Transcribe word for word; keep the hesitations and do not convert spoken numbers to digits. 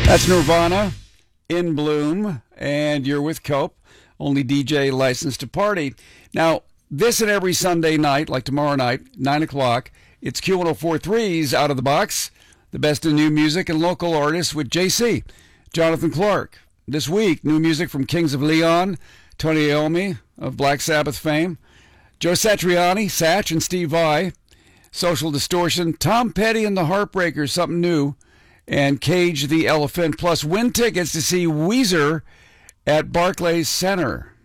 That's Nirvana, In Bloom, and you're with Cope, only D J licensed to party. Now, this and every Sunday night, like tomorrow night, nine o'clock, it's Q ten forty-three's Out of the Box, the best in new music and local artists with J C, Jonathan Clark. This week, new music from Kings of Leon, Tony Iommi of Black Sabbath fame, Joe Satriani, Satch, and Steve Vai, Social Distortion, Tom Petty and the Heartbreakers, something new, and Cage the Elephant, plus win tickets to see Weezer at Barclays Center.